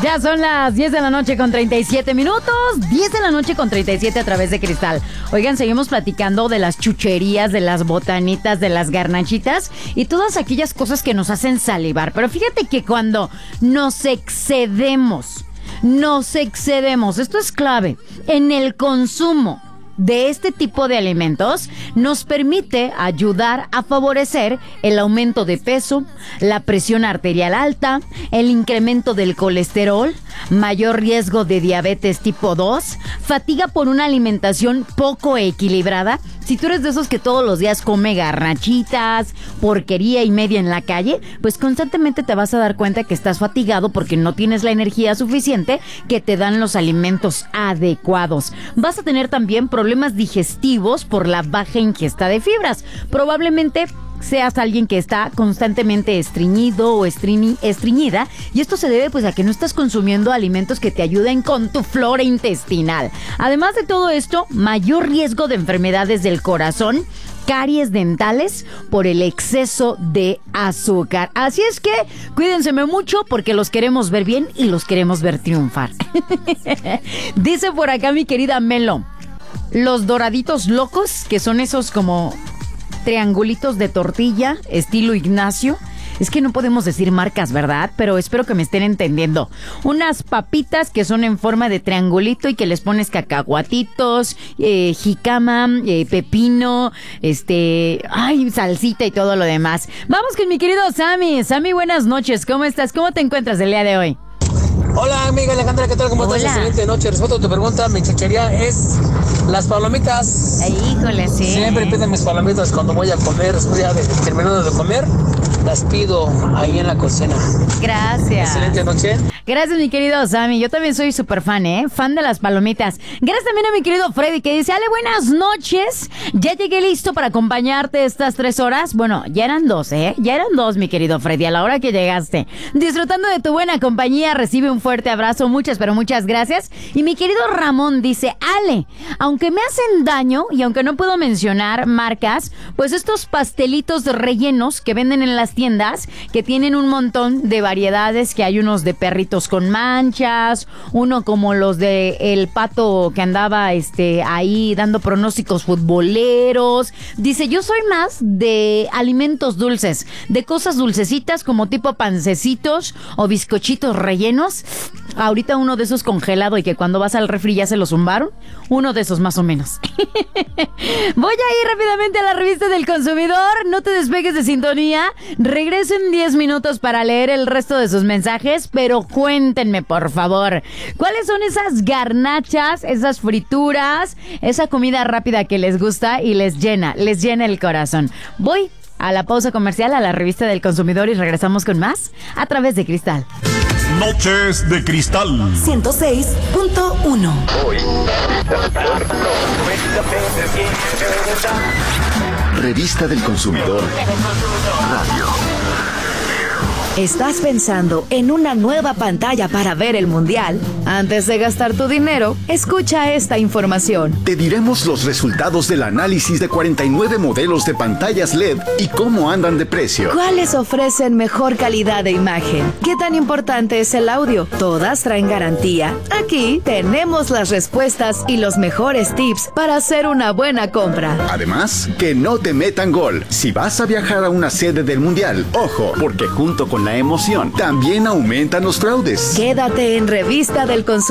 Ya son las 10 de la noche con 37 minutos. 10 de la noche con 37 a través de Cristal. Oigan, seguimos platicando de las chucherías, de las botanitas, de las garnachitas y todas aquellas cosas que nos hacen salivar. Pero fíjate que cuando nos excedemos, esto es clave, en el consumo de este tipo de alimentos, nos permite ayudar a favorecer el aumento de peso, la presión arterial alta, el incremento del colesterol, mayor riesgo de diabetes tipo 2, fatiga por una alimentación poco equilibrada. Si tú eres de esos que todos los días come garnachitas, porquería y media en la calle, pues constantemente te vas a dar cuenta que estás fatigado porque no tienes la energía suficiente que te dan los alimentos adecuados. Vas a tener también problemas digestivos por la baja ingesta de fibras. Probablemente seas alguien que está constantemente estreñido o estreñida, y esto se debe pues a que no estás consumiendo alimentos que te ayuden con tu flora intestinal. Además de todo esto, mayor riesgo de enfermedades del corazón, caries dentales por el exceso de azúcar. Así es que cuídense mucho porque los queremos ver bien y los queremos ver triunfar. Dice por acá mi querida Melo, los doraditos locos, que son esos como triangulitos de tortilla, estilo Ignacio. Es que no podemos decir marcas, ¿verdad? Pero espero que me estén entendiendo. Unas papitas que son en forma de triangulito y que les pones cacahuatitos, jicama, pepino, salsita y todo lo demás. Vamos con mi querido Sammy. Sammy, buenas noches. ¿Cómo estás? ¿Cómo te encuentras el día de hoy? Hola amiga Alejandra, ¿qué tal? ¿Cómo estás? Excelente noche. Respeto a tu pregunta, mi chuchería es las palomitas. Híjole, sí. Siempre pido mis palomitas cuando voy a comer, ya terminando de comer, las pido ahí en la cocina. Gracias. Excelente noche. Gracias, mi querido Sammy. Yo también soy súper fan, fan de las palomitas. Gracias también a mi querido Freddy, que dice, Ale, buenas noches. Ya llegué listo para acompañarte estas 3 horas. Bueno, ya eran 2, Ya eran 2, mi querido Freddy, a la hora que llegaste. Disfrutando de tu buena compañía, recibe un fuerte abrazo. Muchas, pero muchas gracias. Y mi querido Ramón dice, Ale, aunque me hacen daño y aunque no puedo mencionar marcas, pues estos pastelitos rellenos que venden en las tiendas, que tienen un montón de variedades, que hay unos de perritos con manchas, uno como los de el pato que andaba ahí dando pronósticos futboleros. Dice, yo soy más de alimentos dulces, de cosas dulcecitas como tipo pancecitos o bizcochitos rellenos. Ahorita uno de esos congelado y que cuando vas al refri ya se lo zumbaron, uno de esos más o menos. Voy a ir rápidamente a la revista del consumidor. No te despegues de sintonía. Regreso en 10 minutos para leer el resto de sus mensajes, pero cuéntenme por favor, ¿cuáles son esas garnachas, esas frituras, esa comida rápida que les gusta y les llena el corazón? Voy a la pausa comercial, a la revista del consumidor, y regresamos con más a través de Cristal. Noches de Cristal 106.1. Revista del Consumidor Radio. ¿Estás pensando en una nueva pantalla para ver el mundial? Antes de gastar tu dinero, escucha esta información. Te diremos los resultados del análisis de 49 modelos de pantallas LED y cómo andan de precio. ¿Cuáles ofrecen mejor calidad de imagen? ¿Qué tan importante es el audio? ¿Todas traen garantía? Aquí tenemos las respuestas y los mejores tips para hacer una buena compra. Además, que no te metan gol. Si vas a viajar a una sede del mundial, ojo, porque junto con la emoción también aumentan los fraudes. Quédate en Revista del Consumidor